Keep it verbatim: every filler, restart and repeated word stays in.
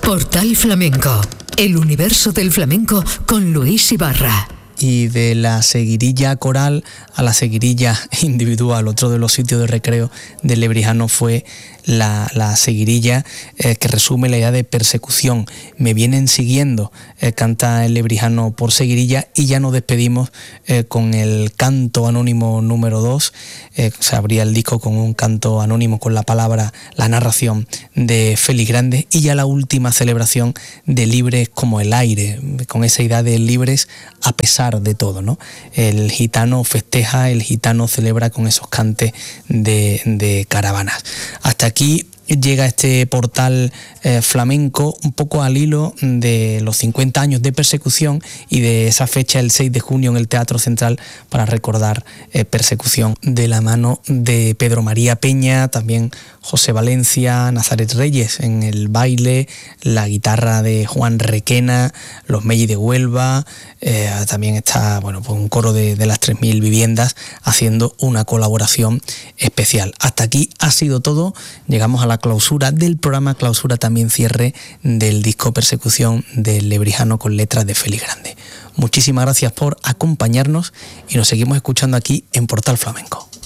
Portal Flamenco, el universo del flamenco con Luis Ibarra. Y de la seguirilla coral a la seguirilla individual, otro de los sitios de recreo del Lebrijano fue la, la seguirilla eh, que resume la idea de persecución. Me vienen siguiendo, eh, canta el Lebrijano por seguirilla, y ya nos despedimos eh, con el canto anónimo número dos. Eh, se abría el disco con un canto anónimo con la palabra, la narración de Félix Grande, y ya la última celebración de Libres como el aire, con esa idea de libres a pesar de todo, ¿no? El gitano festeja, el gitano celebra con esos cantes de, de caravanas. Hasta aquí llega este portal eh, flamenco, un poco al hilo de los cincuenta años de persecución y de esa fecha, el seis de junio, en el Teatro Central, para recordar eh, persecución, de la mano de Pedro María Peña, también José Valencia, Nazaret Reyes en el baile, la guitarra de Juan Requena, los Melli de Huelva, eh, también está, bueno, pues un coro de, de las tres mil viviendas haciendo una colaboración especial. Hasta aquí ha sido todo. Llegamos a la clausura del programa, clausura también cierre del disco Persecución del Lebrijano con letras de Félix Grande. Muchísimas gracias por acompañarnos y nos seguimos escuchando aquí en Portal Flamenco.